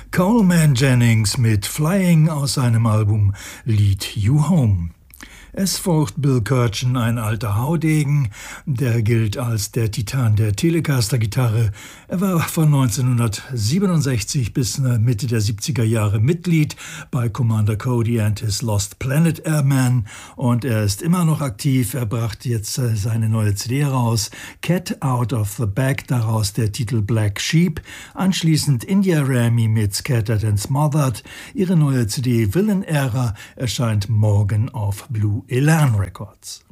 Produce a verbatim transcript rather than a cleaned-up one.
Coleman Jennings mit Flying aus seinem Album Lead You Home. Es folgt Bill Kirchen, ein alter Haudegen, der gilt als der Titan der Telecaster-Gitarre. Er war von neunzehnhundertsiebenundsechzig bis Mitte der siebziger Jahre Mitglied bei Commander Cody and his Lost Planet Airmen und er ist immer noch aktiv. Er brachte jetzt seine neue C D heraus, Cat Out of the Bag, daraus der Titel Black Sheep. Anschließend India Rami mit Scattered and Smothered. Ihre neue C D Villain Era erscheint morgen auf Blue Elan Records.